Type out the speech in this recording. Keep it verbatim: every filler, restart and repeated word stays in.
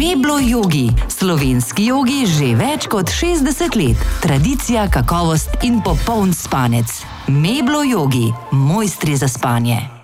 Meblo Yogi, slovenski jogi že več kot šestdeset let. Tradicija, kakovost in popoln spanec. Meblo Yogi, mojstri za spanje.